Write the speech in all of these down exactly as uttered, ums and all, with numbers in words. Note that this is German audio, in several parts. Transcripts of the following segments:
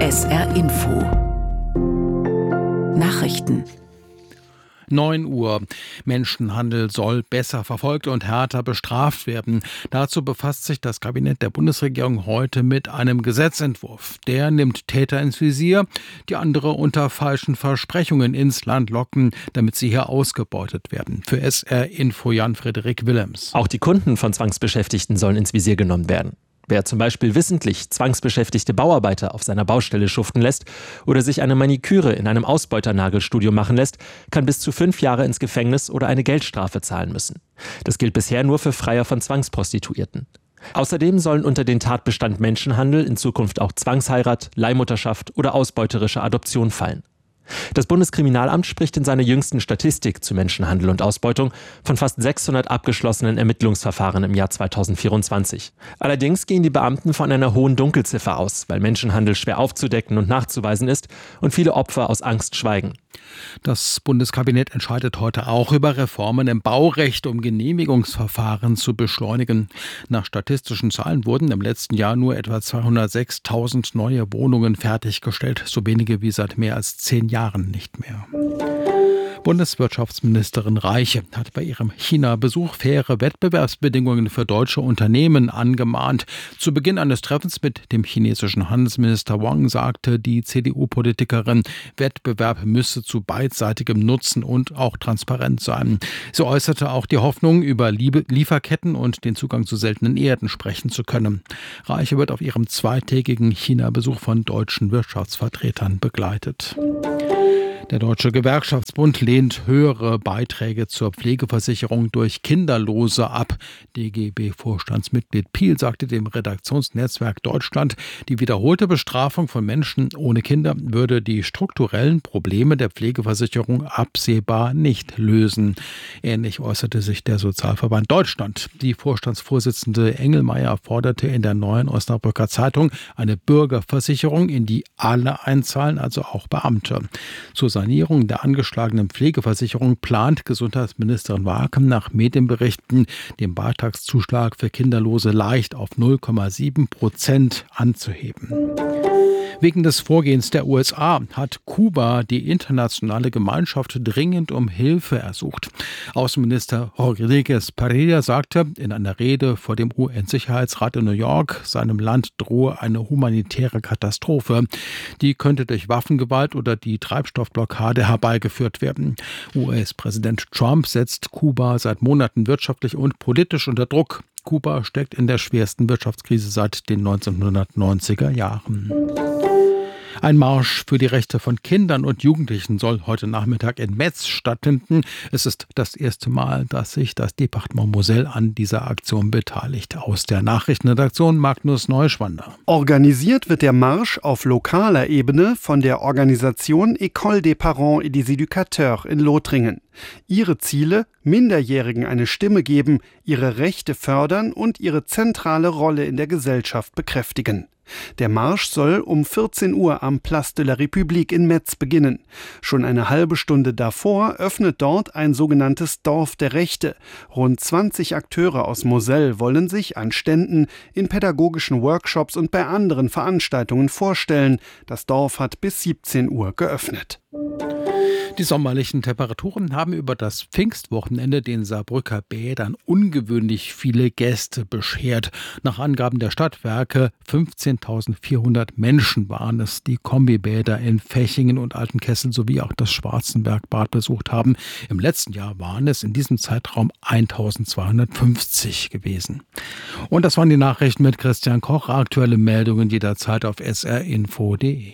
S R Info Nachrichten. neun Uhr. Menschenhandel soll besser verfolgt und härter bestraft werden. Dazu befasst sich das Kabinett der Bundesregierung heute mit einem Gesetzentwurf. Der nimmt Täter ins Visier, die andere unter falschen Versprechungen ins Land locken, damit sie hier ausgebeutet werden. Für S R Info Jan-Frederik Willems. Auch die Kunden von Zwangsbeschäftigten sollen ins Visier genommen werden. Wer zum Beispiel wissentlich zwangsbeschäftigte Bauarbeiter auf seiner Baustelle schuften lässt oder sich eine Maniküre in einem Ausbeuternagelstudio machen lässt, kann bis zu fünf Jahre ins Gefängnis oder eine Geldstrafe zahlen müssen. Das gilt bisher nur für Freier von Zwangsprostituierten. Außerdem sollen unter den Tatbestand Menschenhandel in Zukunft auch Zwangsheirat, Leihmutterschaft oder ausbeuterische Adoption fallen. Das Bundeskriminalamt spricht in seiner jüngsten Statistik zu Menschenhandel und Ausbeutung von fast sechshundert abgeschlossenen Ermittlungsverfahren im Jahr zweitausendvierundzwanzig. Allerdings gehen die Beamten von einer hohen Dunkelziffer aus, weil Menschenhandel schwer aufzudecken und nachzuweisen ist und viele Opfer aus Angst schweigen. Das Bundeskabinett entscheidet heute auch über Reformen im Baurecht, um Genehmigungsverfahren zu beschleunigen. Nach statistischen Zahlen wurden im letzten Jahr nur etwa zweihundertsechstausend neue Wohnungen fertiggestellt, so wenige wie seit mehr als zehn Jahren nicht mehr. Bundeswirtschaftsministerin Reiche hat bei ihrem China-Besuch faire Wettbewerbsbedingungen für deutsche Unternehmen angemahnt. Zu Beginn eines Treffens mit dem chinesischen Handelsminister Wang sagte die C D U-Politikerin, Wettbewerb müsse zu beidseitigem Nutzen und auch transparent sein. Sie äußerte auch die Hoffnung, über Lieferketten und den Zugang zu seltenen Erden sprechen zu können. Reiche wird auf ihrem zweitägigen China-Besuch von deutschen Wirtschaftsvertretern begleitet. Der Deutsche Gewerkschaftsbund lehnt höhere Beiträge zur Pflegeversicherung durch Kinderlose ab. D G B-Vorstandsmitglied Piel sagte dem Redaktionsnetzwerk Deutschland, die wiederholte Bestrafung von Menschen ohne Kinder würde die strukturellen Probleme der Pflegeversicherung absehbar nicht lösen. Ähnlich äußerte sich der Sozialverband Deutschland. Die Vorstandsvorsitzende Engelmeier forderte in der Neuen Osnabrücker Zeitung eine Bürgerversicherung, in die alle einzahlen, also auch Beamte. Zur Sanierung der angeschlagenen Pflegeversicherung plant Gesundheitsministerin Waken nach Medienberichten, den Beitragszuschlag für Kinderlose leicht auf null Komma sieben Prozent anzuheben. Wegen des Vorgehens der U S A hat Kuba die internationale Gemeinschaft dringend um Hilfe ersucht. Außenminister Rodríguez Pereira sagte in einer Rede vor dem U N-Sicherheitsrat in New York, seinem Land drohe eine humanitäre Katastrophe. Die könnte durch Waffengewalt oder die Treibstoffblockade herbeigeführt werden. U S-Präsident Trump setzt Kuba seit Monaten wirtschaftlich und politisch unter Druck. Kuba steckt in der schwersten Wirtschaftskrise seit den neunzehnhundertneunziger Jahren. Ein Marsch für die Rechte von Kindern und Jugendlichen soll heute Nachmittag in Metz stattfinden. Es ist das erste Mal, dass sich das Departement Moselle an dieser Aktion beteiligt. Aus der Nachrichtenredaktion Magnus Neuschwander. Organisiert wird der Marsch auf lokaler Ebene von der Organisation École des Parents et des Éducateurs in Lothringen. Ihre Ziele: Minderjährigen eine Stimme geben, ihre Rechte fördern und ihre zentrale Rolle in der Gesellschaft bekräftigen. Der Marsch soll um vierzehn Uhr am Place de la République in Metz beginnen. Schon eine halbe Stunde davor öffnet dort ein sogenanntes Dorf der Rechte. Rund zwanzig Akteure aus Moselle wollen sich an Ständen, in pädagogischen Workshops und bei anderen Veranstaltungen vorstellen. Das Dorf hat bis siebzehn Uhr geöffnet. Die sommerlichen Temperaturen haben über das Pfingstwochenende den Saarbrücker Bädern ungewöhnlich viele Gäste beschert. Nach Angaben der Stadtwerke fünfzehntausendvierhundert Menschen waren es, die Kombibäder in Fechingen und Altenkessel sowie auch das Schwarzenbergbad besucht haben. Im letzten Jahr waren es in diesem Zeitraum eintausendzweihundertfünfzig gewesen. Und das waren die Nachrichten mit Christian Koch. Aktuelle Meldungen jederzeit auf s r info punkt d e.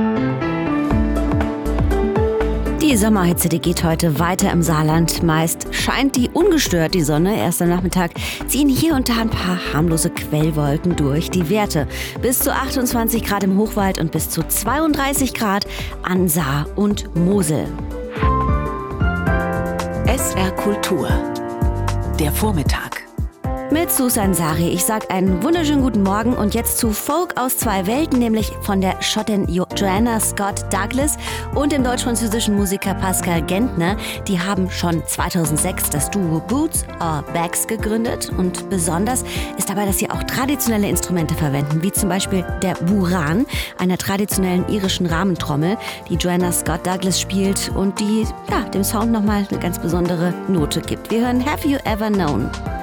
Die Sommerhitze, die geht heute weiter im Saarland. Meist scheint die ungestört die Sonne. Erst am Nachmittag ziehen hier und da ein paar harmlose Quellwolken durch. Die Werte bis zu achtundzwanzig Grad im Hochwald und bis zu zweiunddreißig Grad an Saar und Mosel. S R Kultur. Der Vormittag. mit Susan Sari. Ich sag einen wunderschönen guten Morgen und jetzt zu Folk aus zwei Welten, nämlich von der Schottin jo- Joanna Scott Douglas und dem deutsch-französischen Musiker Pascal Gentner. Die haben schon zweitausendsechs das Duo Boots or Bags gegründet und besonders ist dabei, dass sie auch traditionelle Instrumente verwenden, wie zum Beispiel der Buran, einer traditionellen irischen Rahmentrommel, die Joanna Scott Douglas spielt und die ja, dem Sound nochmal eine ganz besondere Note gibt. Wir hören Have You Ever Known?